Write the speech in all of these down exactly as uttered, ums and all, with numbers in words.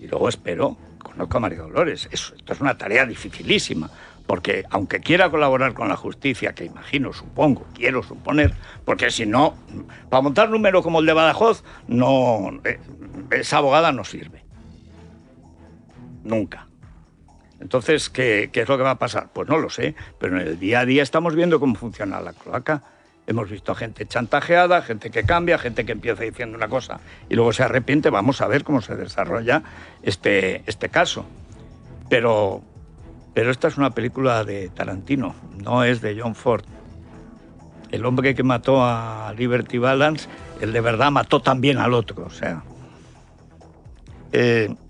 luego espero, conozco a María Dolores, eso, esto es una tarea dificilísima, porque aunque quiera colaborar con la justicia, que imagino, supongo, quiero suponer, porque si no, para montar un número como el de Badajoz, no, eh, esa abogada no sirve. Nunca. Entonces, ¿qué, ¿qué es lo que va a pasar? Pues no lo sé, pero en el día a día estamos viendo cómo funciona la cloaca. Hemos visto gente chantajeada, gente que cambia, gente que empieza diciendo una cosa y luego se arrepiente. Vamos a ver cómo se desarrolla este, este caso. Pero, pero esta es una película de Tarantino, no es de John Ford. El hombre que mató a Liberty Balance, él de verdad mató también al otro. O sea... Eh,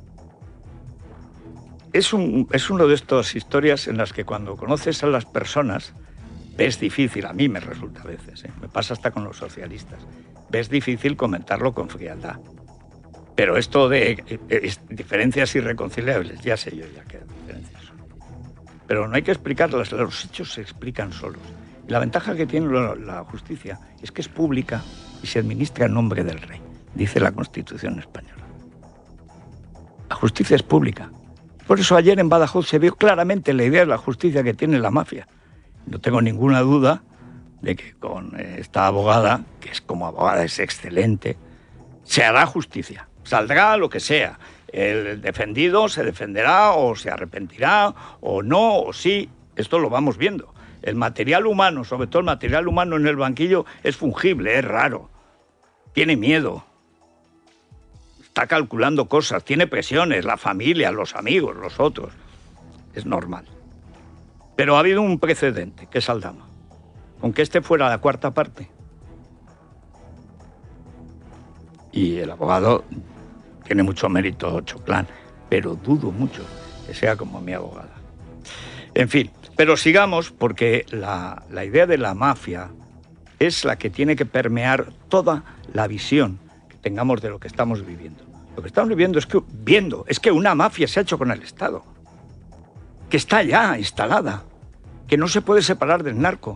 Es, un, es una de estas historias en las que cuando conoces a las personas ves difícil, a mí me resulta a veces, ¿eh? Me pasa hasta con los socialistas, ves difícil comentarlo con frialdad. Pero esto de eh, eh, diferencias irreconciliables, ya sé yo ya qué diferencias son. Pero no hay que explicarlas, los hechos se explican solos. Y la ventaja que tiene la, la justicia es que es pública y se administra en nombre del rey, dice la Constitución española. La justicia es pública. Por eso ayer en Badajoz se vio claramente la idea de la justicia que tiene la mafia. No tengo ninguna duda de que con esta abogada, que es como abogada es excelente, se hará justicia. Saldrá lo que sea. El defendido se defenderá o se arrepentirá o no o sí. Esto lo vamos viendo. El material humano, sobre todo el material humano en el banquillo, es fungible, es raro. Tiene miedo. Está calculando cosas, tiene presiones, la familia, los amigos, los otros. Es normal. Pero ha habido un precedente, que es Aldama. Aunque este fuera la cuarta parte. Y el abogado tiene mucho mérito, Choclán, pero dudo mucho que sea como mi abogada. En fin, pero sigamos porque la, la idea de la mafia es la que tiene que permear toda la visión tengamos de lo que estamos viviendo. Lo que estamos viviendo es que, viendo, es que una mafia se ha hecho con el Estado, que está ya instalada, que no se puede separar del narco,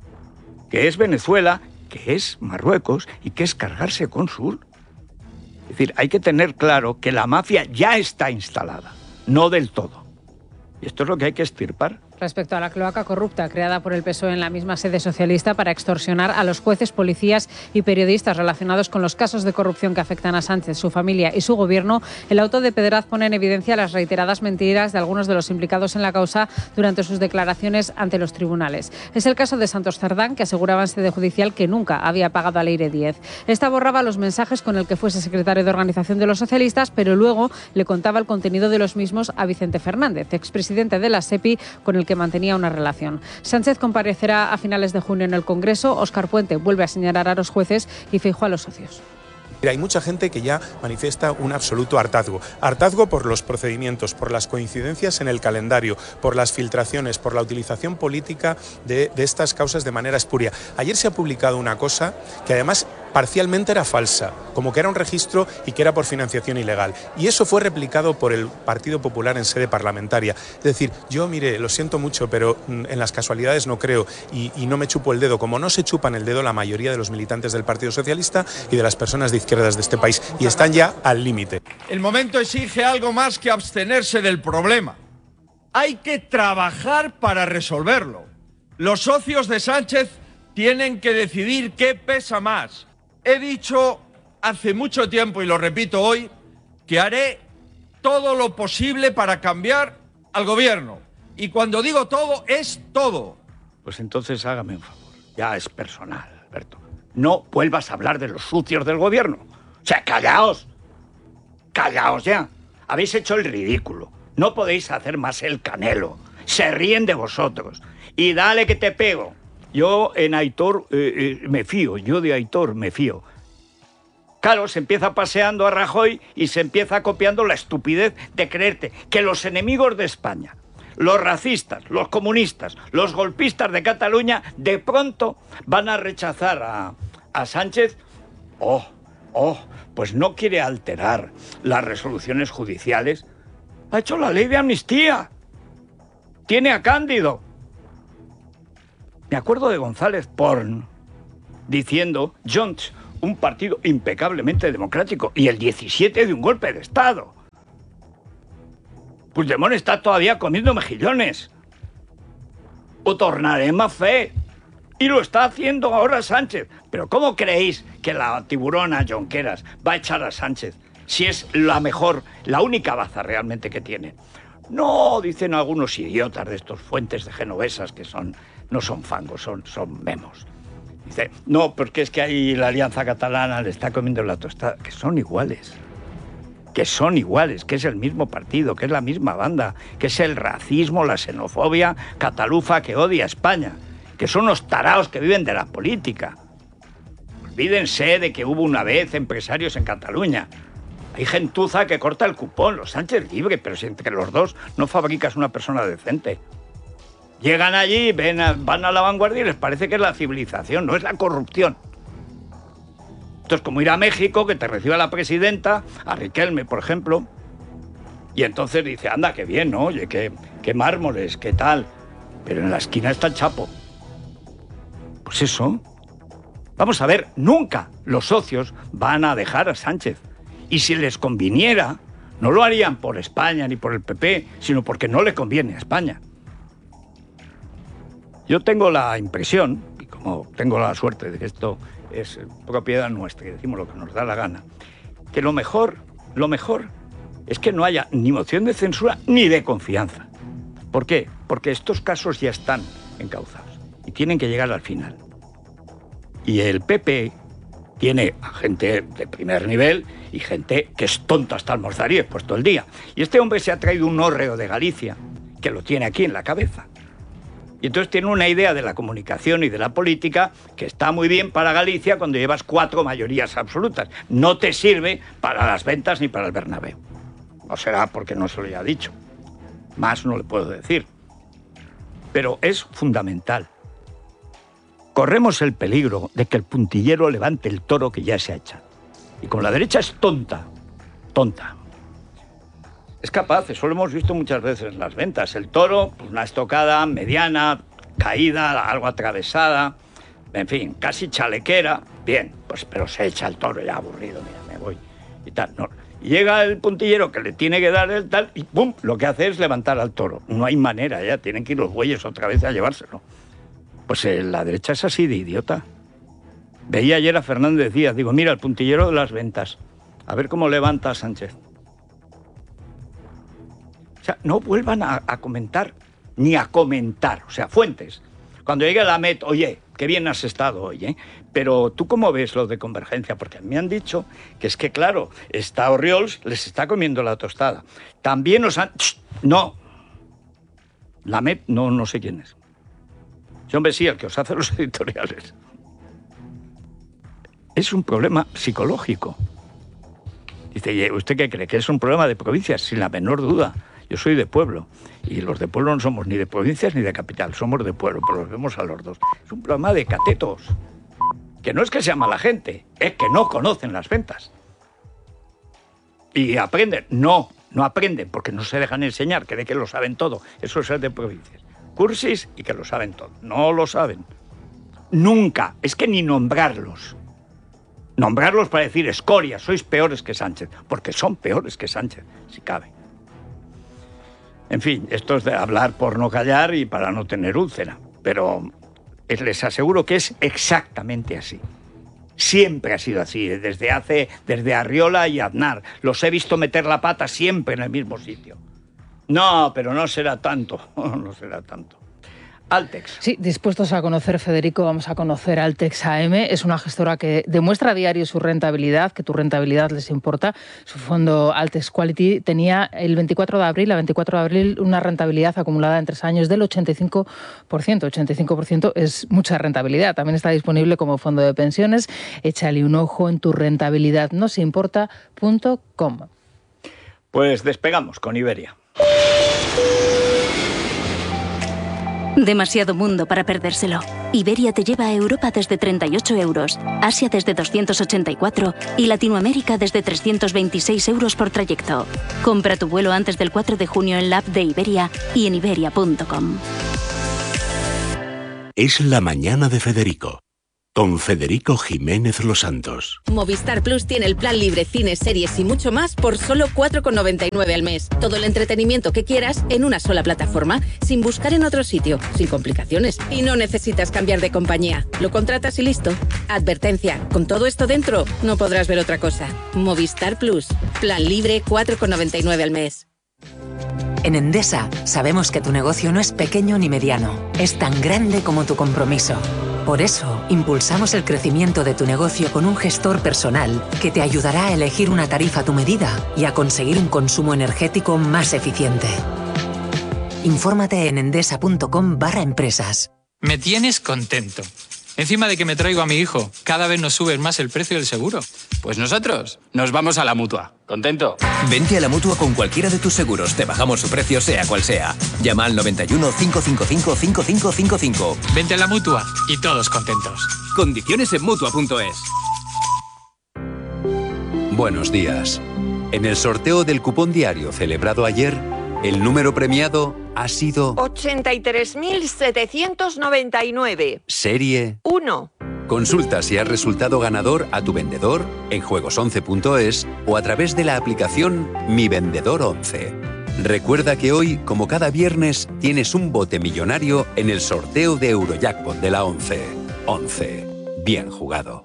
que es Venezuela, que es Marruecos y que es cargarse con Sur. Es decir, hay que tener claro que la mafia ya está instalada, no del todo. Y esto es lo que hay que extirpar. Respecto a la cloaca corrupta creada por el P S O E en la misma sede socialista para extorsionar a los jueces, policías y periodistas relacionados con los casos de corrupción que afectan a Sánchez, su familia y su gobierno, el auto de Pedraz pone en evidencia las reiteradas mentiras de algunos de los implicados en la causa durante sus declaraciones ante los tribunales. Es el caso de Santos Cerdán, que aseguraba en sede judicial que nunca había pagado a Leire Díez. Esta borraba los mensajes con el que fuese secretario de organización de los socialistas, pero luego le contaba el contenido de los mismos a Vicente Fernández, expresidente de la SEPI, con el que mantenía una relación. Sánchez comparecerá a finales de junio en el Congreso. Óscar Puente vuelve a señalar a los jueces y Feijóo a los socios. Hay mucha gente que ya manifiesta un absoluto hartazgo. Hartazgo por los procedimientos, por las coincidencias en el calendario, por las filtraciones, por la utilización política de, de estas causas de manera espuria. Ayer se ha publicado una cosa que además parcialmente era falsa, como que era un registro y que era por financiación ilegal. Y eso fue replicado por el Partido Popular en sede parlamentaria. Es decir, yo, mire, lo siento mucho, pero en las casualidades no creo y, y no me chupo el dedo, como no se chupan el dedo la mayoría de los militantes del Partido Socialista y de las personas de izquierdas de este país, y están ya al límite. El momento exige algo más que abstenerse del problema. Hay que trabajar para resolverlo. Los socios de Sánchez tienen que decidir qué pesa más. He dicho hace mucho tiempo, y lo repito hoy, que haré todo lo posible para cambiar al gobierno. Y cuando digo todo, es todo. Pues entonces hágame un favor. Ya es personal, Alberto. No vuelvas a hablar de los sucios del gobierno. O sea, callaos. Callaos ya. Habéis hecho el ridículo. No podéis hacer más el Canelo. Se ríen de vosotros. Y dale que te pego. Yo en Aitor eh, eh, me fío, yo de Aitor me fío. Claro, se empieza paseando a Rajoy y se empieza copiando la estupidez de creerte que los enemigos de España, los racistas, los comunistas, los golpistas de Cataluña, de pronto van a rechazar a, a Sánchez. Oh, oh, pues no quiere alterar las resoluciones judiciales. Ha hecho la ley de amnistía. Tiene a Cándido. Me acuerdo de González Porn diciendo, Junts, un partido impecablemente democrático, y el diecisiete de un golpe de Estado. Puigdemont está todavía comiendo mejillones. O tornarem a fer. Y lo está haciendo ahora Sánchez. Pero ¿cómo creéis que la tiburona Jonqueras va a echar a Sánchez si es la mejor, la única baza realmente que tiene? No, dicen algunos idiotas de estos fuentes de genovesas que son, no son fangos, son, son memos. Dice, no, porque es que ahí la Alianza Catalana le está comiendo la tostada. Que son iguales. Que son iguales, que es el mismo partido, que es la misma banda, que es el racismo, la xenofobia catalufa que odia a España, que son los taraos que viven de la política. Olvídense de que hubo una vez empresarios en Cataluña. Hay gentuza que corta el cupón, los Sánchez libre, pero si entre los dos no fabricas una persona decente. Llegan allí, ven a, van a la vanguardia y les parece que es la civilización, no es la corrupción. Esto es como ir a México, que te reciba la presidenta, a Riquelme, por ejemplo, y entonces dice, anda, qué bien, ¿no? Oye, qué, qué mármoles, qué tal. Pero en la esquina está el Chapo. Pues eso. Vamos a ver, nunca los socios van a dejar a Sánchez. Y si les conviniera, no lo harían por España ni por el P P, sino porque no le conviene a España. Yo tengo la impresión, y como tengo la suerte de que esto es propiedad nuestra, que decimos lo que nos da la gana, que lo mejor, lo mejor es que no haya ni moción de censura ni de confianza. ¿Por qué? Porque estos casos ya están encauzados y tienen que llegar al final. Y el P P tiene a gente de primer nivel y gente que es tonta hasta almorzar y después todo el día. Y este hombre se ha traído un hórreo de Galicia que lo tiene aquí en la cabeza. Y entonces tiene una idea de la comunicación y de la política que está muy bien para Galicia cuando llevas cuatro mayorías absolutas. No te sirve para las ventas ni para el Bernabéu. No será porque no se lo haya dicho. Más no le puedo decir. Pero es fundamental. Corremos el peligro de que el puntillero levante el toro que ya se ha echado. Y con la derecha es tonta. Tonta. Es capaz, eso lo hemos visto muchas veces en las ventas. El toro, pues una estocada mediana, caída, algo atravesada, en fin, casi chalequera. Bien, pues pero se echa el toro ya aburrido, mira, me voy y tal. No. Y llega el puntillero que le tiene que dar el tal y ¡pum! Lo que hace es levantar al toro. No hay manera, ya tienen que ir los bueyes otra vez a llevárselo. Pues eh, la derecha es así de idiota. Veía ayer a Fernández Díaz, digo, mira, el puntillero de las ventas, a ver cómo levanta a Sánchez. O sea, no vuelvan a, a comentar, ni a comentar. O sea, fuentes. Cuando llegue la Met, oye, qué bien has estado hoy, ¿eh? Pero ¿tú cómo ves lo de Convergencia? Porque me han dicho que es que, claro, está Orriols, les está comiendo la tostada. También nos han... ¡Shh! No. La Met, no, no sé quién es. Yo, hombre, sí, el que os hace los editoriales. Es un problema psicológico. Dice, ¿usted qué cree? ¿Que es un problema de provincias? Sin la menor duda. Yo soy de pueblo, y los de pueblo no somos ni de provincias ni de capital, somos de pueblo, pero los vemos a los dos. Es un problema de catetos, que no es que sea mala gente, es que no conocen las ventas. Y aprenden, no, no aprenden, porque no se dejan enseñar, creen que lo saben todo, eso es ser de provincias. Cursis y que lo saben todo, no lo saben. Nunca, es que ni nombrarlos. Nombrarlos para decir, escoria, sois peores que Sánchez, porque son peores que Sánchez, si cabe. En fin, esto es de hablar por no callar y para no tener úlcera, pero les aseguro que es exactamente así. Siempre ha sido así, desde hace, desde Arriola y Aznar. Los he visto meter la pata siempre en el mismo sitio. No, pero no será tanto, no será tanto. Altex. Sí, dispuestos a conocer, Federico, vamos a conocer Altex A M. Es una gestora que demuestra a diario su rentabilidad, que tu rentabilidad les importa. Su fondo Altex Quality tenía el veinticuatro de abril, a veinticuatro de abril, una rentabilidad acumulada en tres años del ochenta y cinco por ciento. ochenta y cinco por ciento es mucha rentabilidad. También está disponible como fondo de pensiones. Échale un ojo en tu rentabilidad nos importa punto com. Pues despegamos con Iberia. Demasiado mundo para perdérselo. Iberia te lleva a Europa desde treinta y ocho euros, Asia desde doscientos ochenta y cuatro y Latinoamérica desde trescientos veintiséis euros por trayecto. Compra tu vuelo antes del cuatro de junio en la app de Iberia y en iberia punto com. Es la mañana de Federico, con Federico Jiménez Los Santos. Movistar Plus tiene el plan libre, cines, series y mucho más por solo cuatro con noventa y nueve al mes. Todo el entretenimiento que quieras en una sola plataforma, sin buscar en otro sitio, sin complicaciones. Y no necesitas cambiar de compañía. Lo contratas y listo. Advertencia, con todo esto dentro, no podrás ver otra cosa. Movistar Plus, plan libre, cuatro con noventa y nueve al mes. En Endesa sabemos que tu negocio no es pequeño ni mediano, es tan grande como tu compromiso. Por eso, impulsamos el crecimiento de tu negocio con un gestor personal que te ayudará a elegir una tarifa a tu medida y a conseguir un consumo energético más eficiente. Infórmate en endesa.com barra empresas. Me tienes contento. Encima de que me traigo a mi hijo, cada vez nos suben más el precio del seguro. Pues nosotros nos vamos a la Mutua. ¿Contento? Vente a la Mutua con cualquiera de tus seguros. Te bajamos su precio sea cual sea. Llama al noventa y uno, cinco cinco cinco, cinco cinco cinco cinco. Vente a la Mutua y todos contentos. Condiciones en Mutua punto es. Buenos días. En el sorteo del cupón diario celebrado ayer, el número premiado ha sido ochenta y tres mil setecientos noventa y nueve. Serie uno. Consulta si has resultado ganador a tu vendedor en juegos once punto es o a través de la aplicación Mi Vendedor once. Recuerda que hoy, como cada viernes, tienes un bote millonario en el sorteo de Eurojackpot de la once. once. Bien jugado.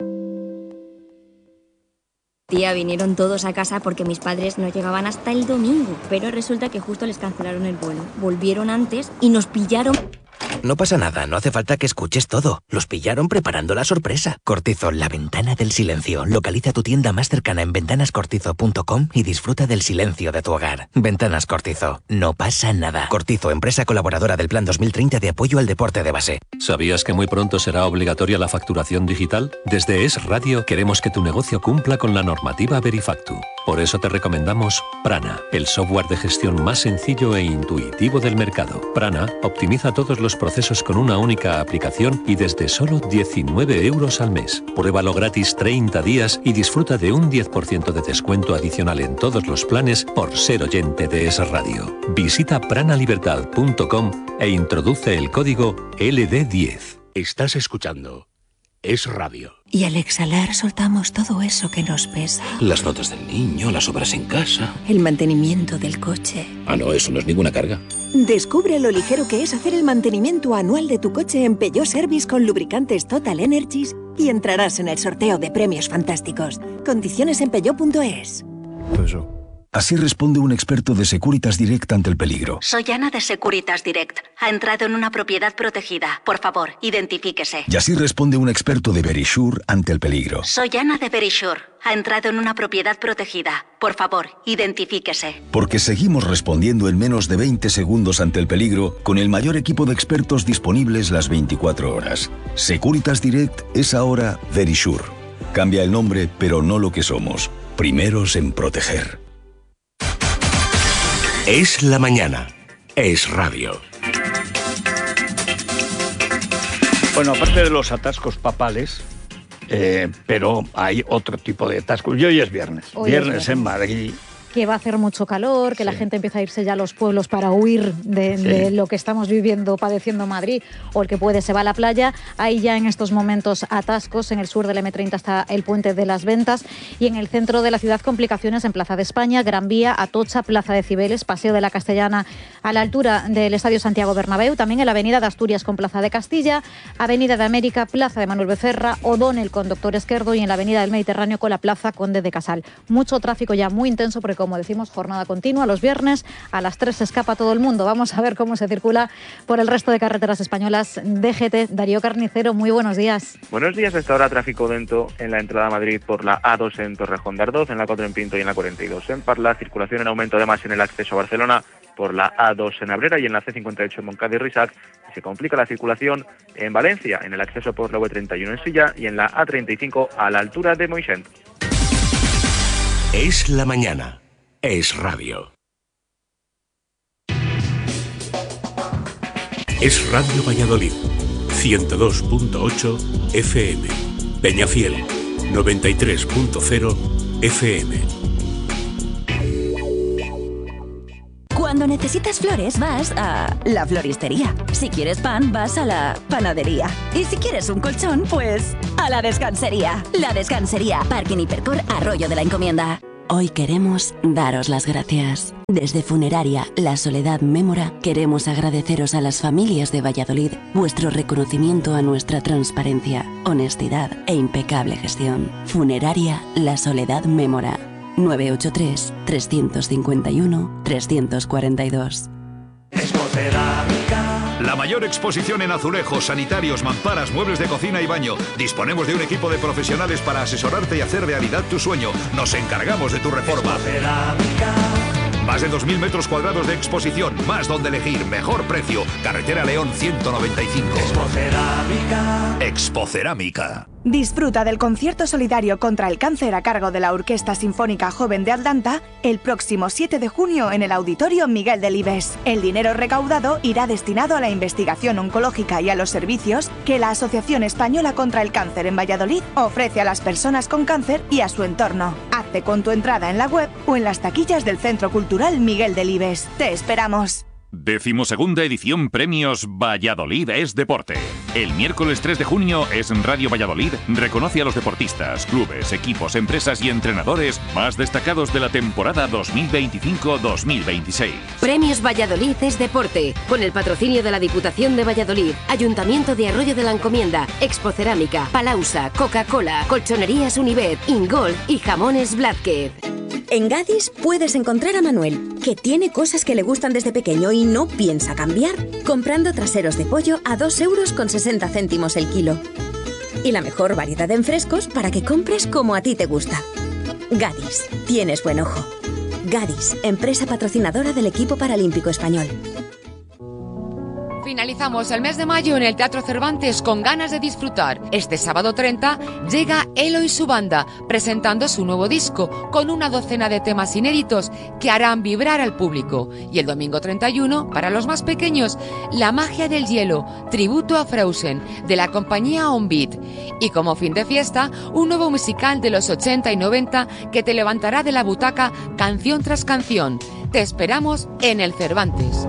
Tía, vinieron todos a casa porque mis padres no llegaban hasta el domingo, pero resulta que justo les cancelaron el vuelo. Volvieron antes y nos pillaron... No pasa nada, no hace falta que escuches todo. Los pillaron preparando la sorpresa. Cortizo, la ventana del silencio. Localiza tu tienda más cercana en ventanas cortizo punto com y disfruta del silencio de tu hogar. Ventanas Cortizo, no pasa nada. Cortizo, empresa colaboradora del Plan dos mil treinta de apoyo al deporte de base. ¿Sabías que muy pronto será obligatoria la facturación digital? Desde Es Radio queremos que tu negocio cumpla con la normativa Verifactu. Por eso te recomendamos Prana, el software de gestión más sencillo e intuitivo del mercado. Prana optimiza todos los procesos con una única aplicación y desde solo diecinueve euros al mes. Pruébalo gratis treinta días y disfruta de un diez por ciento de descuento adicional en todos los planes por ser oyente de Es Radio. Visita pranalibertad punto com e introduce el código L D diez. Estás escuchando Es Radio. Y al exhalar soltamos todo eso que nos pesa. Las notas del niño, las obras en casa. El mantenimiento del coche. Ah, no, eso no es ninguna carga. Descubre lo ligero que es hacer el mantenimiento anual de tu coche en Peugeot Service con lubricantes Total Energies y entrarás en el sorteo de premios fantásticos. Condiciones en peugeot punto es. Eso. Así responde un experto de Securitas Direct ante el peligro. Soy Ana de Securitas Direct. Ha entrado en una propiedad protegida. Por favor, identifíquese. Y así responde un experto de Verisure ante el peligro. Soy Ana de Verisure. Ha entrado en una propiedad protegida. Por favor, identifíquese. Porque seguimos respondiendo en menos de veinte segundos ante el peligro con el mayor equipo de expertos disponibles las veinticuatro horas. Securitas Direct es ahora Verisure. Cambia el nombre, pero no lo que somos. Primeros en proteger. Es la mañana. Es Radio. Bueno, aparte de los atascos papales, eh, pero hay otro tipo de atascos. Y hoy es viernes. Hoy viernes es viernes. en Madrid. Que va a hacer mucho calor, que sí. La gente empieza a irse ya a los pueblos para huir de, sí. de lo que estamos viviendo, padeciendo en Madrid, o el que puede se va a la playa. Hay ya en estos momentos atascos. En el sur del eme treinta está el Puente de las Ventas y en el centro de la ciudad complicaciones en Plaza de España, Gran Vía, Atocha, Plaza de Cibeles, Paseo de la Castellana a la altura del Estadio Santiago Bernabéu, también en la Avenida de Asturias con Plaza de Castilla, Avenida de América, Plaza de Manuel Becerra, O'Donnell con Doctor Esquerdo y en la Avenida del Mediterráneo con la Plaza Conde de Casal. Mucho tráfico ya muy intenso porque, como decimos, jornada continua. Los viernes a las tres se escapa todo el mundo. Vamos a ver cómo se circula por el resto de carreteras españolas. D G T, Darío Carnicero, muy buenos días. Buenos días. Hasta ahora tráfico lento en la entrada a Madrid por la A dos en Torrejón de Ardoz, en la cuatro en Pinto y en la cuarenta y dos en Parla. Circulación en aumento además en el acceso a Barcelona por la A dos en Abrera y en la C cincuenta y ocho en Montcada y Risac. Se complica la circulación en Valencia, en el acceso por la U treinta y uno en Silla y en la A treinta y cinco a la altura de Moixent. Es la mañana. Es Radio. Es Radio Valladolid, ciento dos punto ocho F M. Peñafiel, noventa y tres punto cero F M. Cuando necesitas flores, vas a la floristería. Si quieres pan, vas a la panadería. Y si quieres un colchón, pues a la descansería. La Descansería, Parking Hipercor, Arroyo de la Encomienda. Hoy queremos daros las gracias. Desde Funeraria La Soledad Mémora queremos agradeceros a las familias de Valladolid vuestro reconocimiento a nuestra transparencia, honestidad e impecable gestión. Funeraria La Soledad Mémora. nueve ocho tres, tres cinco uno, tres cuatro dos. La mayor exposición en azulejos, sanitarios, mamparas, muebles de cocina y baño. Disponemos de un equipo de profesionales para asesorarte y hacer realidad tu sueño. Nos encargamos de tu reforma. Más de dos mil metros cuadrados de exposición, más donde elegir, mejor precio. Carretera León ciento noventa y cinco. Expocerámica. Expocerámica. Disfruta del concierto solidario contra el cáncer a cargo de la Orquesta Sinfónica Joven de Atlanta el próximo siete de junio en el Auditorio Miguel Delibes. El dinero recaudado irá destinado a la investigación oncológica y a los servicios que la Asociación Española contra el Cáncer en Valladolid ofrece a las personas con cáncer y a su entorno. Hazte con tu entrada en la web o en las taquillas del Centro Cultural Miguel Delibes. ¡Te esperamos! Decimosegunda edición Premios Valladolid es Deporte. El miércoles tres de junio es Radio Valladolid reconoce a los deportistas, clubes, equipos, empresas y entrenadores más destacados de la temporada dos mil veinticinco dos mil veintiséis. Premios Valladolid es Deporte, con el patrocinio de la Diputación de Valladolid, Ayuntamiento de Arroyo de la Encomienda, Expocerámica, Palausa, Coca-Cola, Colchonerías Univet, Ingol y Jamones Blázquez. En Gadis puedes encontrar a Manuel, que tiene cosas que le gustan desde pequeño y no piensa cambiar, comprando traseros de pollo a dos euros con sesenta céntimos el kilo. Y la mejor variedad en frescos para que compres como a ti te gusta. Gadis, tienes buen ojo. Gadis, empresa patrocinadora del equipo paralímpico español. Finalizamos el mes de mayo en el Teatro Cervantes con ganas de disfrutar. Este sábado treinta llega Elo y su banda, presentando su nuevo disco, con una docena de temas inéditos que harán vibrar al público. Y el domingo treinta y uno, para los más pequeños, La magia del hielo, tributo a Frozen, de la compañía On Beat. Y como fin de fiesta, un nuevo musical de los ochenta y noventa que te levantará de la butaca canción tras canción. Te esperamos en el Cervantes.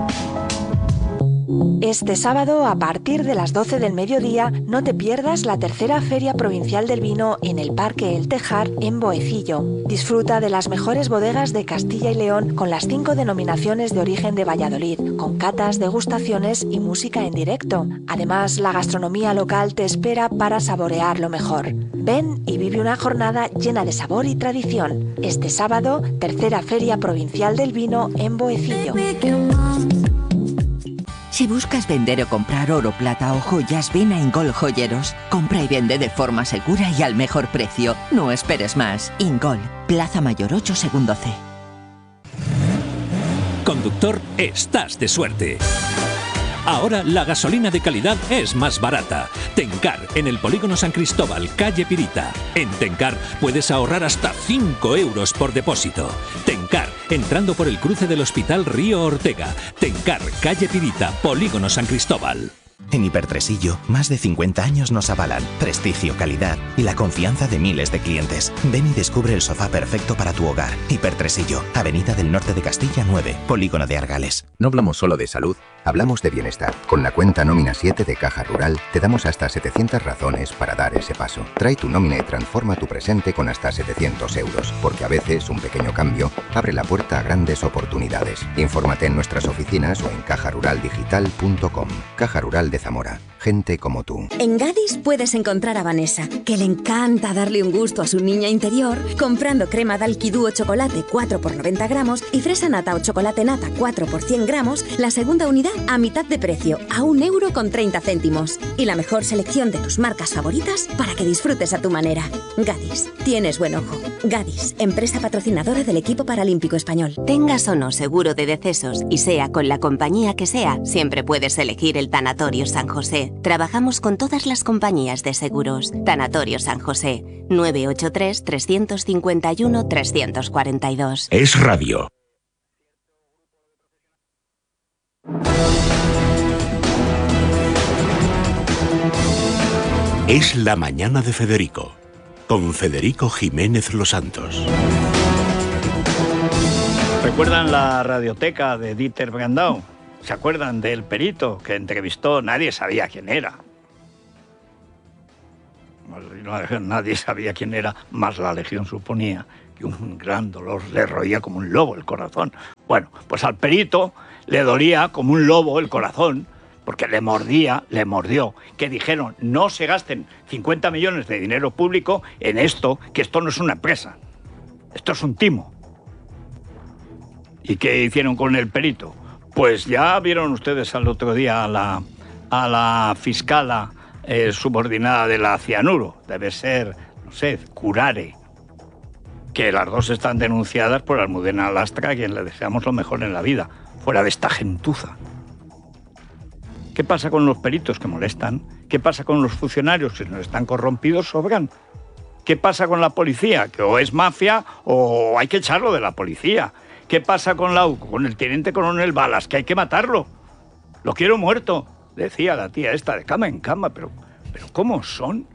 Este sábado, a partir de las doce del mediodía, no te pierdas la tercera Feria Provincial del Vino en el Parque El Tejar, en Boecillo. Disfruta de las mejores bodegas de Castilla y León con las cinco denominaciones de origen de Valladolid, con catas, degustaciones y música en directo. Además, la gastronomía local te espera para saborear lo mejor. Ven y vive una jornada llena de sabor y tradición. Este sábado, tercera Feria Provincial del Vino en Boecillo. Si buscas vender o comprar oro, plata o joyas, ven a Ingol Joyeros. Compra y vende de forma segura y al mejor precio. No esperes más. Ingol, Plaza Mayor ocho, segundo C. Conductor, estás de suerte. Ahora la gasolina de calidad es más barata. Tencar, en el Polígono San Cristóbal, calle Pirita. En Tencar puedes ahorrar hasta cinco euros por depósito. Tencar, entrando por el cruce del Hospital Río Ortega. Tencar, calle Pirita, Polígono San Cristóbal. En Hipertresillo, más de cincuenta años nos avalan prestigio, calidad y la confianza de miles de clientes. Ven y descubre el sofá perfecto para tu hogar. Hipertresillo, Avenida del Norte de Castilla nueve, Polígono de Argales. No hablamos solo de salud, hablamos de bienestar. Con la cuenta Nómina siete de Caja Rural te damos hasta setecientas razones para dar ese paso. Trae tu nómina y transforma tu presente con hasta setecientos euros, porque a veces un pequeño cambio abre la puerta a grandes oportunidades. Infórmate en nuestras oficinas o en caja rural digital punto com. Caja Rural de Zamora. Gente como tú. En Gadis puedes encontrar a Vanessa, que le encanta darle un gusto a su niña interior, comprando crema Dalquidú o chocolate cuatro por noventa gramos y fresa nata o chocolate nata cuatro por cien gramos, la segunda unidad a mitad de precio, a un euro con treinta céntimos. Y la mejor selección de tus marcas favoritas para que disfrutes a tu manera. Gadis, tienes buen ojo. Gadis, empresa patrocinadora del equipo paralímpico español. Tengas o no seguro de decesos y sea con la compañía que sea, siempre puedes elegir el Tanatorio San José. Trabajamos con todas las compañías de seguros. Tanatorio San José, nueve ocho tres, tres cinco uno, tres cuatro dos. Es radio. Es la mañana de Federico, con Federico Jiménez Los Santos. ¿Recuerdan la radioteca de Dieter Brandau? ¿Se acuerdan del perito que entrevistó? Nadie sabía quién era. Nadie sabía quién era, más la Legión suponía que un gran dolor le roía como un lobo el corazón. Bueno, pues al perito le dolía como un lobo el corazón, porque le mordía, le mordió. Que dijeron, no se gasten cincuenta millones de dinero público en esto, que esto no es una empresa, esto es un timo. ¿Y qué hicieron con el perito? Pues ya vieron ustedes al otro día a la, a la fiscala eh, subordinada de la cianuro, debe ser, no sé, Curare, que las dos están denunciadas por Almudena Lastra, a quien le deseamos lo mejor en la vida, fuera de esta gentuza. ¿Qué pasa con los peritos que molestan? ¿Qué pasa con los funcionarios que no están corrompidos, sobran? ¿Qué pasa con la policía? Que o es mafia o hay que echarlo de la policía. ¿Qué pasa con la U C O? Con el teniente coronel Balas, que hay que matarlo. Lo quiero muerto, decía la tía esta, de cama en cama, pero, pero ¿cómo son?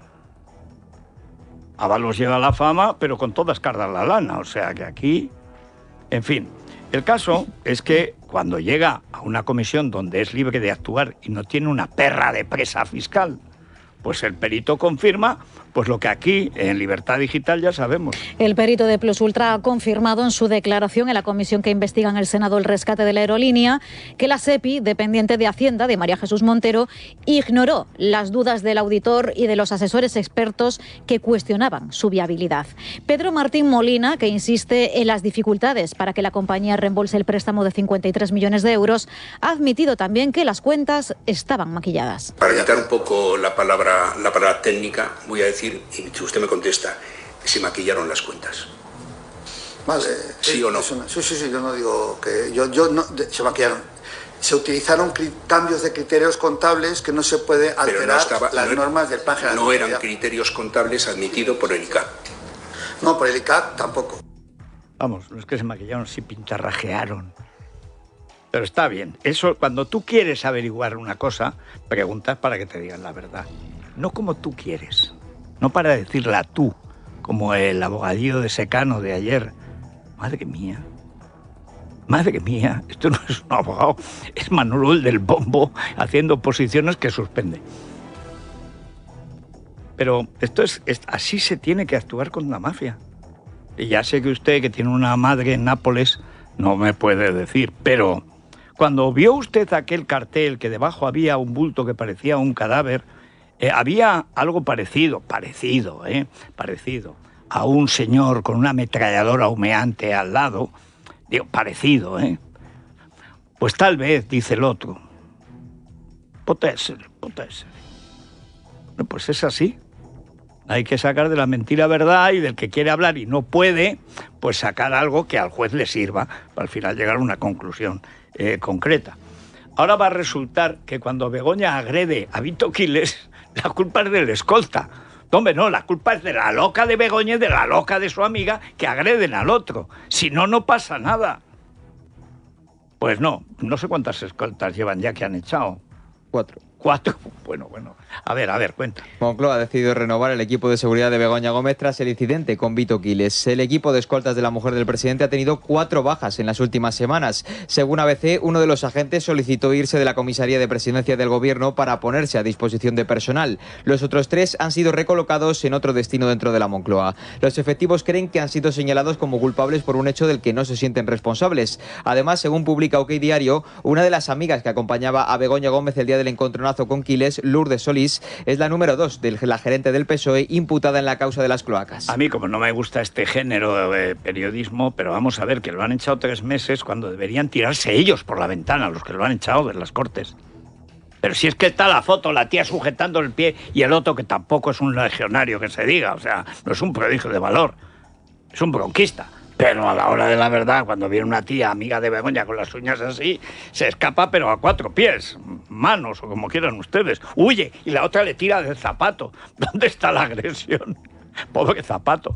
Ábalos lleva la fama, pero con todas cargas la lana, o sea que aquí... En fin, el caso es que cuando llega a una comisión donde es libre de actuar y no tiene una perra de presa fiscal, pues el perito confirma pues lo que aquí en Libertad Digital ya sabemos. El perito de Plus Ultra ha confirmado en su declaración en la comisión que investiga en el Senado el rescate de la aerolínea que la SEPI, dependiente de Hacienda de María Jesús Montero, ignoró las dudas del auditor y de los asesores expertos que cuestionaban su viabilidad. Pedro Martín Molina, que insiste en las dificultades para que la compañía reembolse el préstamo de cincuenta y tres millones de euros, ha admitido también que las cuentas estaban maquilladas. Para evitar un poco la palabra, la palabra técnica, voy a decir, y si usted me contesta, se maquillaron las cuentas. Vale. ¿Sí o no? Una, sí, sí, sí, yo no digo que... Yo, yo no, de, se maquillaron. Se utilizaron cambios de criterios contables que no se puede alterar no estaba, las no, normas del Plan General. No eran criterios contables admitidos por el I C A C. No, por el I C A C tampoco. Vamos, no es que se maquillaron, sí pintarrajearon. Pero está bien. Eso, cuando tú quieres averiguar una cosa, preguntas para que te digan la verdad. No como tú quieres. No para decirla tú, como el abogadillo de Secano de ayer. Madre mía. Madre mía. Esto no es un abogado. Es Manuel del Bombo haciendo posiciones que suspende. Pero esto es, es... Así se tiene que actuar con la mafia. Y ya sé que usted, que tiene una madre en Nápoles, no me puede decir, pero... Cuando vio usted aquel cartel que debajo había un bulto que parecía un cadáver, eh, había algo parecido, parecido, eh, parecido, a un señor con una ametralladora humeante al lado, digo, parecido, ¿eh? Pues tal vez, dice el otro, puede ser, puede ser. No, pues es así. Hay que sacar de la mentira verdad y del que quiere hablar y no puede, pues sacar algo que al juez le sirva para al final llegar a una conclusión eh, concreta. Ahora va a resultar que cuando Begoña agrede a Vito Quiles, la culpa es del escolta. Hombre, no, la culpa es de la loca de Begoña y de la loca de su amiga que agreden al otro. Si no, no pasa nada. Pues no, no sé cuántas escoltas llevan ya que han echado. Cuatro. Cuatro. Bueno, bueno. A ver, a ver, cuenta. Moncloa ha decidido renovar el equipo de seguridad de Begoña Gómez tras el incidente con Vito Quiles. El equipo de escoltas de la mujer del presidente ha tenido cuatro bajas en las últimas semanas. Según A B C, uno de los agentes solicitó irse de la comisaría de presidencia del gobierno para ponerse a disposición de personal. Los otros tres han sido recolocados en otro destino dentro de la Moncloa. Los efectivos creen que han sido señalados como culpables por un hecho del que no se sienten responsables. Además, según publica OK Diario, una de las amigas que acompañaba a Begoña Gómez el día del encontronazo con Quiles, Lourdes Solís, es la número dos de la gerente del P S O E imputada en la causa de las cloacas. A mí, como no me gusta este género de periodismo, pero vamos a ver que lo han echado tres meses cuando deberían tirarse ellos por la ventana, los que lo han echado de las Cortes. Pero si es que está la foto, la tía sujetando el pie y el otro que tampoco es un legionario que se diga, o sea, no es un prodigio de valor, es un bronquista. Pero a la hora de la verdad, cuando viene una tía amiga de Begoña con las uñas así, se escapa pero a cuatro pies, manos o como quieran ustedes. Huye y la otra le tira del zapato. ¿Dónde está la agresión? Pobre zapato.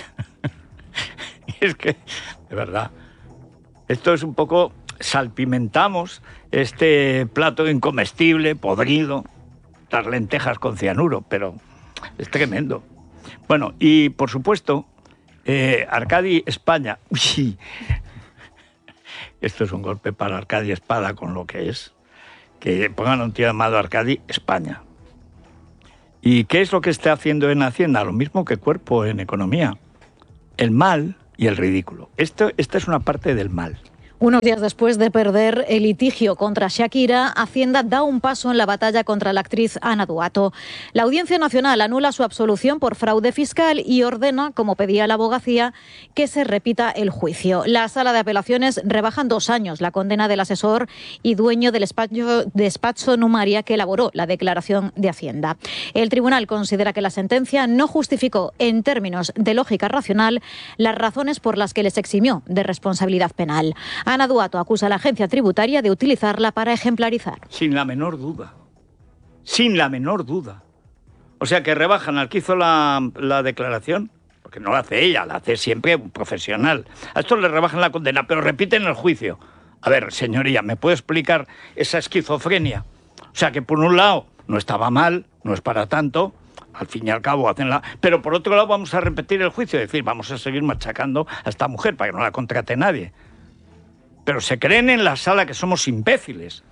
Es que, de verdad, esto es un poco... Salpimentamos este plato incomestible, podrido, las lentejas con cianuro, pero es tremendo. Bueno, y por supuesto... Eh, Arcadi España, uy, esto es un golpe para Arcadi Espada con lo que es, que pongan un tío llamado Arcadi España. ¿Y qué es lo que está haciendo en Hacienda? Lo mismo que Cuerpo en Economía. El mal y el ridículo. Esto, esta es una parte del mal. Unos días después de perder el litigio contra Shakira, Hacienda da un paso en la batalla contra la actriz Ana Duato. La Audiencia Nacional anula su absolución por fraude fiscal y ordena, como pedía la abogacía, que se repita el juicio. La Sala de Apelaciones rebaja dos años la condena del asesor y dueño del despacho, despacho Numaria que elaboró la declaración de Hacienda. El tribunal considera que la sentencia no justificó, en términos de lógica racional, las razones por las que les eximió de responsabilidad penal. Ana Duato acusa a la agencia tributaria de utilizarla para ejemplarizar. Sin la menor duda. Sin la menor duda. O sea, que rebajan al que hizo la, la declaración, porque no la hace ella, la hace siempre un profesional. A esto le rebajan la condena, pero repiten el juicio. A ver, señoría, ¿me puede explicar esa esquizofrenia? O sea, que por un lado no estaba mal, no es para tanto, al fin y al cabo hacen la... Pero por otro lado vamos a repetir el juicio, es decir, vamos a seguir machacando a esta mujer para que no la contrate nadie. Pero se creen en la sala que somos imbéciles.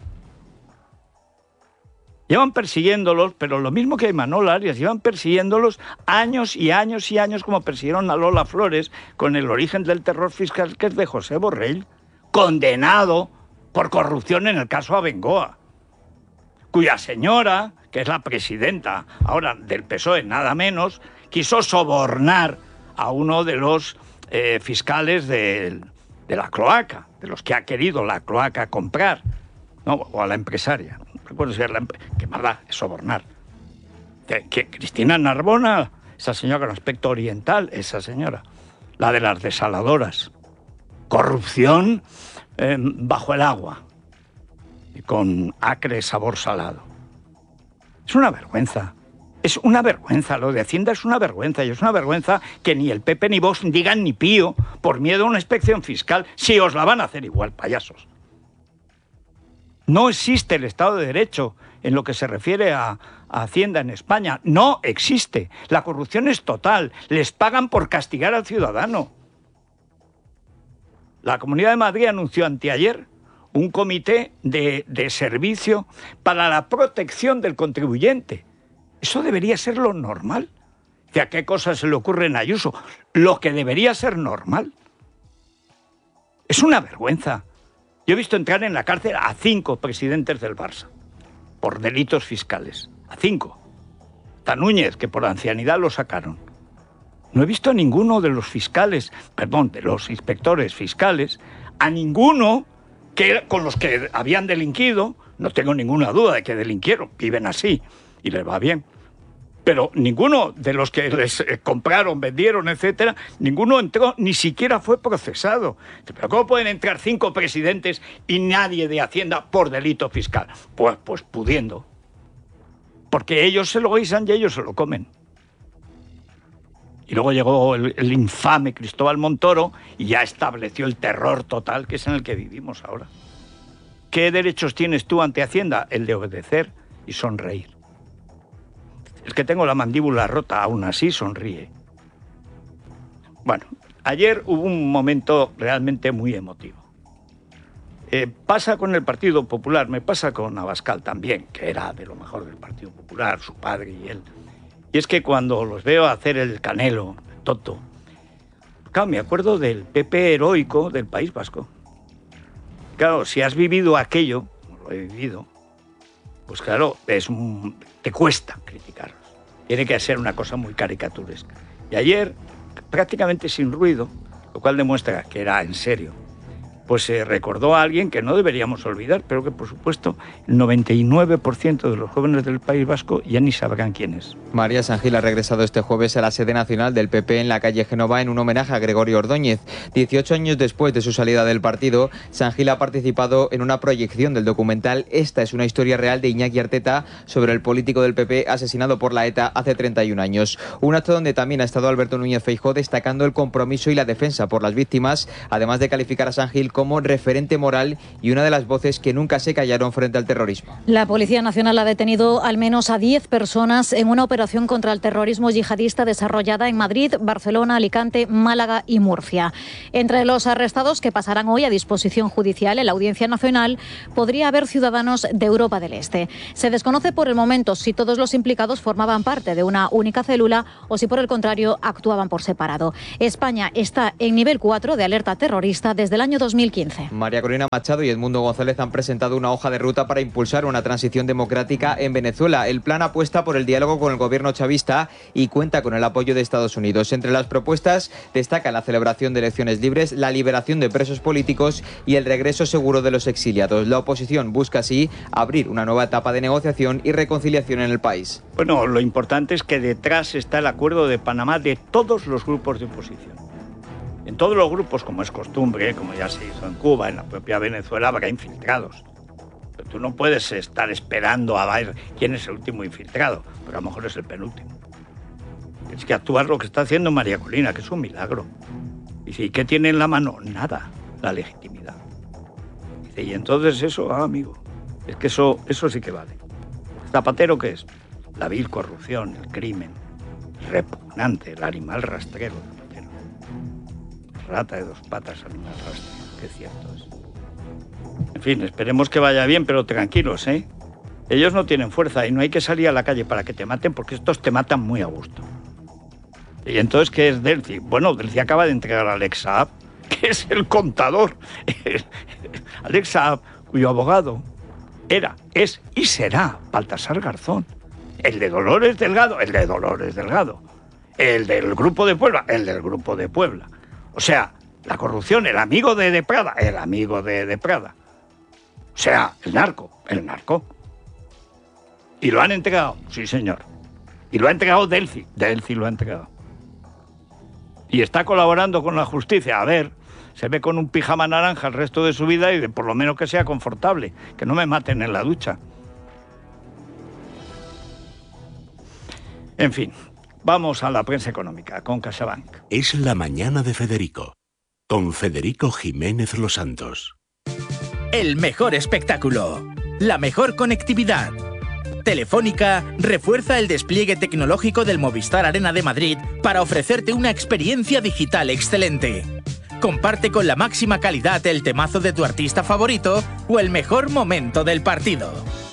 Llevan persiguiéndolos, pero lo mismo que a Imanol Arias, llevan persiguiéndolos años y años y años, como persiguieron a Lola Flores con el origen del terror fiscal, que es de José Borrell, condenado por corrupción en el caso Abengoa, cuya señora, que es la presidenta ahora del P S O E, nada menos, quiso sobornar a uno de los eh, fiscales de, de la cloaca, de los que ha querido la cloaca comprar, ¿no? O a la empresaria. No recuerdo si es la empresaria. Qué maldad, es sobornar. Que, que Cristina Narbona, esa señora con aspecto oriental, esa señora, la de las desaladoras. Corrupción eh, bajo el agua y con acre sabor salado. Es una vergüenza. Es una vergüenza, lo de Hacienda es una vergüenza, y es una vergüenza que ni el P P ni Vox digan ni pío por miedo a una inspección fiscal, si os la van a hacer igual, payasos. No existe el Estado de Derecho en lo que se refiere a, a Hacienda en España, no existe. La corrupción es total, les pagan por castigar al ciudadano. La Comunidad de Madrid anunció anteayer un comité de, de servicio para la protección del contribuyente. Eso debería ser lo normal. ¿Y a qué cosas se le ocurren a Ayuso? Lo que debería ser normal. Es una vergüenza. Yo he visto entrar en la cárcel a cinco presidentes del Barça por delitos fiscales. A cinco. A Núñez, que por ancianidad lo sacaron. No he visto a ninguno de los fiscales, perdón, de los inspectores fiscales, a ninguno que, con los que habían delinquido, no tengo ninguna duda de que delinquieron, viven así y les va bien. Pero ninguno de los que les eh, compraron, vendieron, etcétera, ninguno entró, ni siquiera fue procesado. ¿Pero cómo pueden entrar cinco presidentes y nadie de Hacienda por delito fiscal? Pues, pues pudiendo. Porque ellos se lo guisan y ellos se lo comen. Y luego llegó el, el infame Cristóbal Montoro y ya estableció el terror total que es en el que vivimos ahora. ¿Qué derechos tienes tú ante Hacienda? El de obedecer y sonreír. El que tengo la mandíbula rota aún así sonríe. Bueno, ayer hubo un momento realmente muy emotivo. Eh, pasa con el Partido Popular, me pasa con Abascal también, que era de lo mejor del Partido Popular, su padre y él. Y es que cuando los veo hacer el canelo, el tonto, claro, me acuerdo del P P heroico del País Vasco. Claro, si has vivido aquello, como lo he vivido, pues claro, es un, te cuesta criticarlos. Tiene que ser una cosa muy caricaturesca. Y ayer, prácticamente sin ruido, lo cual demuestra que era en serio, pues se recordó a alguien que no deberíamos olvidar, pero que por supuesto el noventa y nueve por ciento de los jóvenes del País Vasco ya ni sabrán quién es. María San Gil ha regresado este jueves a la sede nacional del P P en la calle Génova en un homenaje a Gregorio Ordóñez. dieciocho años después de su salida del partido, San Gil ha participado en una proyección del documental Esta es una historia real de Iñaki Arteta sobre el político del P P asesinado por la ETA hace treinta y un años. Un acto donde también ha estado Alberto Núñez Feijóo destacando el compromiso y la defensa por las víctimas, además de calificar a San Gil como referente moral y una de las voces que nunca se callaron frente al terrorismo. La Policía Nacional ha detenido al menos a diez personas en una operación contra el terrorismo yihadista desarrollada en Madrid, Barcelona, Alicante, Málaga y Murcia. Entre los arrestados que pasarán hoy a disposición judicial en la Audiencia Nacional podría haber ciudadanos de Europa del Este. Se desconoce por el momento si todos los implicados formaban parte de una única célula o si por el contrario actuaban por separado. España está en nivel cuatro de alerta terrorista desde el año dos mil quince. María Corina Machado y Edmundo González han presentado una hoja de ruta para impulsar una transición democrática en Venezuela. El plan apuesta por el diálogo con el gobierno chavista y cuenta con el apoyo de Estados Unidos. Entre las propuestas destaca la celebración de elecciones libres, la liberación de presos políticos y el regreso seguro de los exiliados. La oposición busca así abrir una nueva etapa de negociación y reconciliación en el país. Bueno, lo importante es que detrás está el acuerdo de Panamá de todos los grupos de oposición. En todos los grupos, como es costumbre, como ya se hizo en Cuba, en la propia Venezuela, habrá infiltrados. Pero tú no puedes estar esperando a ver quién es el último infiltrado, porque a lo mejor es el penúltimo. Tienes que actuar lo que está haciendo María Corina, que es un milagro. Dice, ¿y qué tiene en la mano? Nada, la legitimidad. Dice, y entonces eso, ah, amigo, es que eso, eso sí que vale. ¿Zapatero qué es? La vil corrupción, el crimen, repugnante, el animal rastrero. Zapatero. Rata de dos patas, animal rastrero, qué cierto es. En fin, esperemos que vaya bien, pero tranquilos, ¿eh? Ellos no tienen fuerza y no hay que salir a la calle para que te maten, porque estos te matan muy a gusto. ¿Y entonces qué es Delcy? Bueno, Delcy acaba de entregar a Alex Saab, que es el contador. Alex Saab, cuyo abogado era, es y será Baltasar Garzón. El de Dolores Delgado, el de Dolores Delgado. El del Grupo de Puebla, el del Grupo de Puebla. O sea, la corrupción, el amigo de, de Prada, el amigo de, de Prada. O sea, el narco, el narco. ¿Y lo han entregado? Sí, señor. ¿Y lo ha entregado Delcy? Delcy lo ha entregado. Y está colaborando con la justicia. A ver, se ve con un pijama naranja el resto de su vida y de, por lo menos que sea confortable, que no me maten en la ducha. En fin, vamos a la prensa económica con CaixaBank. Es la mañana de Federico, con Federico Jiménez Los Santos. El mejor espectáculo, la mejor conectividad. Telefónica refuerza el despliegue tecnológico del Movistar Arena de Madrid para ofrecerte una experiencia digital excelente. Comparte con la máxima calidad el temazo de tu artista favorito o el mejor momento del partido.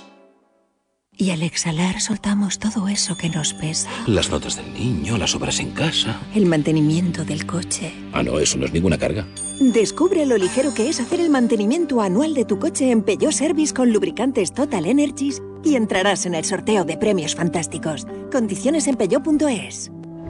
Y al exhalar soltamos todo eso que nos pesa. Las notas del niño, las obras en casa. El mantenimiento del coche. Ah, no, eso no es ninguna carga. Descubre lo ligero que es hacer el mantenimiento anual de tu coche en Peugeot Service con lubricantes Total Energies y entrarás en el sorteo de premios fantásticos. Condiciones en peugeot punto es.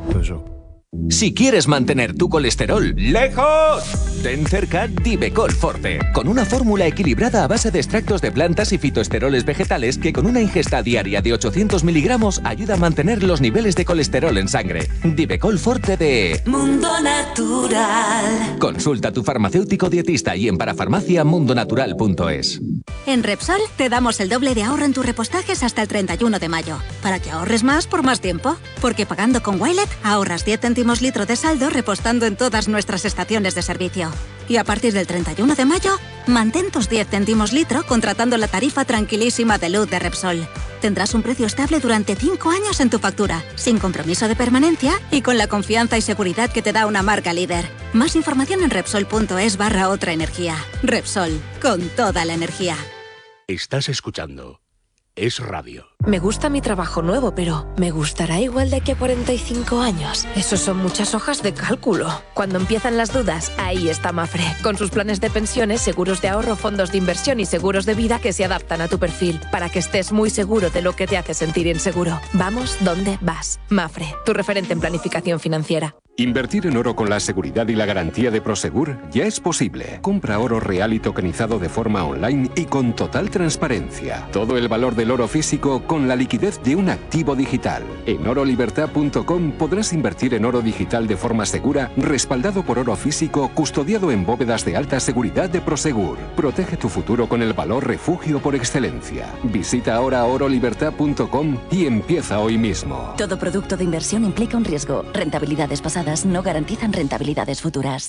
Si quieres mantener tu colesterol lejos, ten cerca Divecol Forte, con una fórmula equilibrada a base de extractos de plantas y fitoesteroles vegetales que con una ingesta diaria de ochocientos miligramos ayuda a mantener los niveles de colesterol en sangre. Divecol Forte de Mundo Natural. Consulta a tu farmacéutico dietista y en parafarmacia mundo natural punto es. En Repsol te damos el doble de ahorro en tus repostajes hasta el treinta y uno de mayo, para que ahorres más por más tiempo. Porque pagando con Wilet ahorras diez céntimos litro de saldo repostando en todas nuestras estaciones de servicio. Y a partir del treinta y uno de mayo, mantén tus diez céntimos litro contratando la tarifa tranquilísima de luz de Repsol. Tendrás un precio estable durante cinco años en tu factura, sin compromiso de permanencia y con la confianza y seguridad que te da una marca líder. Más información en Repsol punto es barra otra energía. Repsol, con toda la energía. Estás escuchando Es Radio. Me gusta mi trabajo nuevo, pero ¿me gustará igual de aquí a cuarenta y cinco años? Eso son muchas hojas de cálculo. Cuando empiezan las dudas, ahí está Mafre. Con sus planes de pensiones, seguros de ahorro, fondos de inversión y seguros de vida que se adaptan a tu perfil, para que estés muy seguro de lo que te hace sentir inseguro. Vamos donde vas. Mafre, tu referente en planificación financiera. Invertir en oro con la seguridad y la garantía de Prosegur ya es posible. Compra oro real y tokenizado de forma online y con total transparencia. Todo el valor del oro físico con la liquidez de un activo digital. En oro libertad punto com podrás invertir en oro digital de forma segura, respaldado por oro físico, custodiado en bóvedas de alta seguridad de Prosegur. Protege tu futuro con el valor refugio por excelencia. Visita ahora oro libertad punto com y empieza hoy mismo. Todo producto de inversión implica un riesgo. Rentabilidades pasadas no garantizan rentabilidades futuras.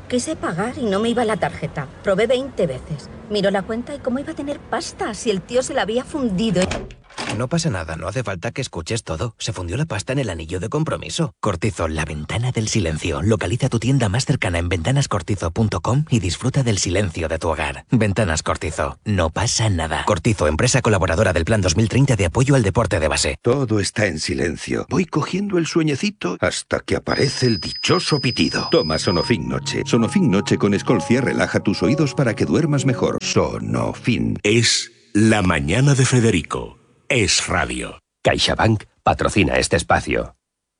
Quise pagar y no me iba la tarjeta. Probé veinte veces. Miró la cuenta y cómo iba a tener pasta si el tío se la había fundido. No pasa nada, no hace falta que escuches todo. Se fundió la pasta en el anillo de compromiso. Cortizo, la ventana del silencio. Localiza tu tienda más cercana en ventanas cortizo punto com y disfruta del silencio de tu hogar. Ventanas Cortizo. No pasa nada. Cortizo, empresa colaboradora del Plan dos mil treinta de apoyo al deporte de base. Todo está en silencio. Voy cogiendo el sueñecito hasta que aparece el dichoso pitido. Toma Sonofin Noche. Sonofin Noche con Escolcia relaja tus oídos para que duermas mejor. Sonofin. Es La Mañana de Federico. Es Radio. CaixaBank patrocina este espacio.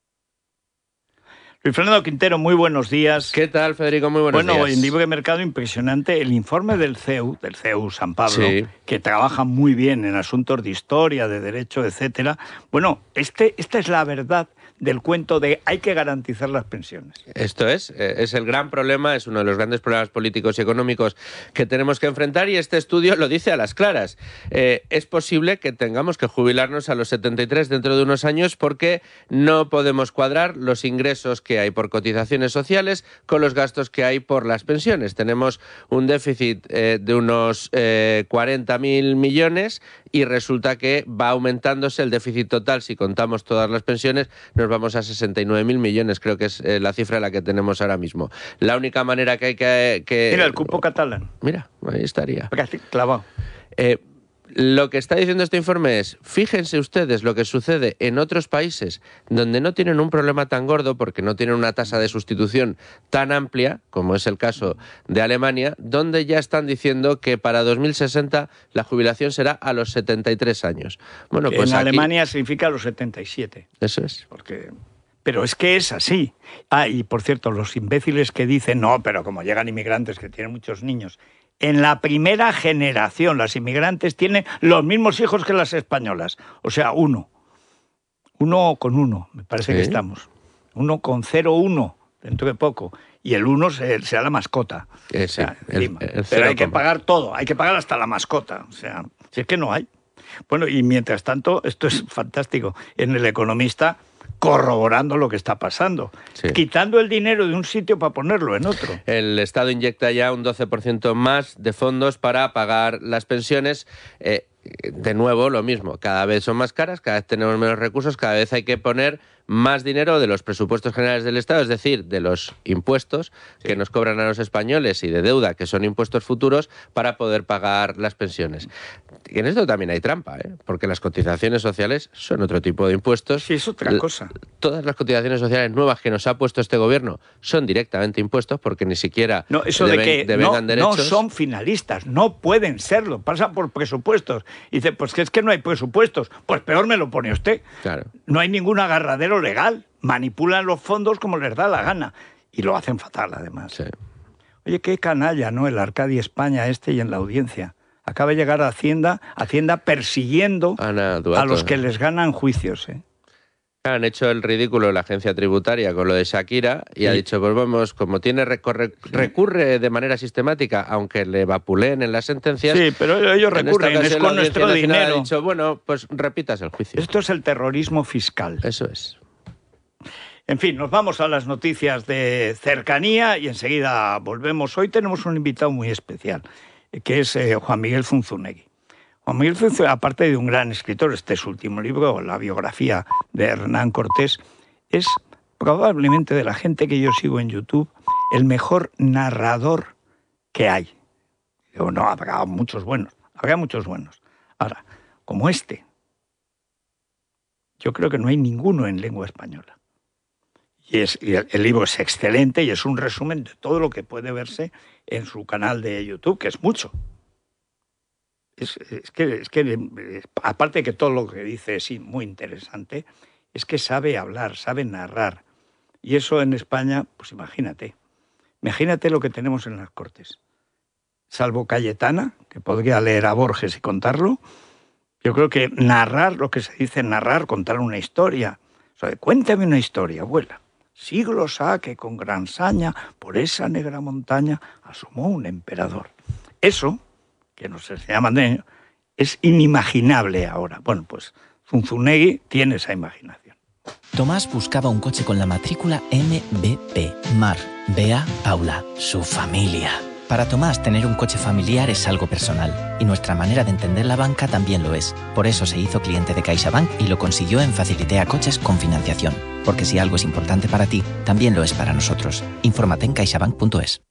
Luis Fernando Quintero, muy buenos días. ¿Qué tal, Federico? Muy buenos bueno, días. Bueno, en Libre Mercado impresionante el informe del C E U, del C E U San Pablo, sí. que trabaja muy bien en asuntos de historia, de derecho, etcétera. Bueno, este, esta es la verdad del cuento de hay que garantizar las pensiones. Esto es, es el gran problema, es uno de los grandes problemas políticos y económicos que tenemos que enfrentar y este estudio lo dice a las claras. Eh, es posible que tengamos que jubilarnos a los setenta y tres dentro de unos años porque no podemos cuadrar los ingresos que hay por cotizaciones sociales con los gastos que hay por las pensiones. Tenemos un déficit eh, de unos eh, cuarenta mil millones y resulta que va aumentándose el déficit total. Si contamos todas las pensiones, nos vamos a sesenta y nueve mil millones, creo que es eh, la cifra en la que tenemos ahora mismo. La única manera que hay que... que... Mira, el cupo catalán. Mira, ahí estaría. Casi clavado. Eh, Lo que está diciendo este informe es, fíjense ustedes lo que sucede en otros países donde no tienen un problema tan gordo porque no tienen una tasa de sustitución tan amplia, como es el caso de Alemania, donde ya están diciendo que para dos mil sesenta la jubilación será a los setenta y tres años. Bueno, pues en aquí... Alemania significa a los setenta y siete. Eso es. Porque... Pero es que es así. Ah, y por cierto, los imbéciles que dicen, no, pero como llegan inmigrantes que tienen muchos niños... En la primera generación, las inmigrantes tienen los mismos hijos que las españolas. O sea, uno. Uno con uno, me parece ¿Sí? que estamos. Uno con cero, uno, dentro de poco. Y el uno se, será la mascota. Eh, sí, o sea, el, el Pero cero hay que coma. pagar todo, hay que pagar hasta la mascota. O sea, si es que no hay. Bueno, y mientras tanto, esto es fantástico. En El Economista... corroborando lo que está pasando, sí. quitando el dinero de un sitio para ponerlo en otro. El Estado inyecta ya un doce por ciento más de fondos para pagar las pensiones. Eh, de nuevo, lo mismo, cada vez son más caras, cada vez tenemos menos recursos, cada vez hay que poner más dinero de los presupuestos generales del Estado, es decir, de los impuestos sí. que nos cobran a los españoles y de deuda, que son impuestos futuros, para poder pagar las pensiones. Y en esto también hay trampa, ¿eh? Porque las cotizaciones sociales son otro tipo de impuestos. Sí, es otra cosa. Todas las cotizaciones sociales nuevas que nos ha puesto este gobierno son directamente impuestos porque ni siquiera no, eso deben, de que devengan no, derechos. No son finalistas, no pueden serlo, pasan por presupuestos. Y dice, pues que es que no hay presupuestos. Pues peor me lo pone usted. Claro. No hay ningún agarradero legal. Manipulan los fondos como les da la gana. Y lo hacen fatal, además. Sí. Oye, qué canalla, ¿no? El Arcadia España este y en la audiencia. Acaba de llegar a Hacienda, Hacienda persiguiendo Ana Duato, a los que les ganan juicios, ¿eh? Han hecho el ridículo la agencia tributaria con lo de Shakira y sí. ha dicho, pues vamos, como tiene recorre, recurre de manera sistemática, aunque le vapuleen en las sentencias... Sí, pero ellos recurren, es con nuestro dinero. Ha dicho, bueno, pues repitas el juicio. Esto es el terrorismo fiscal. Eso es. En fin, nos vamos a las noticias de cercanía y enseguida volvemos. Hoy tenemos un invitado muy especial, que es eh, Juan Miguel Zunzunegui. Juan Miguel Zunzunegui, aparte de un gran escritor, este es su último libro, la biografía de Hernán Cortés, es probablemente de la gente que yo sigo en YouTube, el mejor narrador que hay. Digo, no, habrá muchos buenos, habrá muchos buenos. Ahora, como este, yo creo que no hay ninguno en lengua española. Y, es, y el, el libro es excelente y es un resumen de todo lo que puede verse en su canal de YouTube, que es mucho. Es, es, que, es que, aparte de que todo lo que dice es muy interesante, es que sabe hablar, sabe narrar. Y eso en España, pues imagínate. Imagínate lo que tenemos en las Cortes. Salvo Cayetana, que podría leer a Borges y contarlo, yo creo que narrar lo que se dice narrar, contar una historia. O sea, cuéntame una historia, abuela. Siglos ha que con gran saña por esa negra montaña asomó un emperador. Eso, que no sé, se llama de, es inimaginable ahora. Bueno, pues Zunzunegui tiene esa imaginación. Tomás buscaba un coche con la matrícula M B P. Mar, Bea, Paula, su familia. Para Tomás, tener un coche familiar es algo personal, y nuestra manera de entender la banca también lo es. Por eso se hizo cliente de CaixaBank y lo consiguió en Facilitea Coches con financiación. Porque si algo es importante para ti, también lo es para nosotros. Infórmate en caixabank punto es.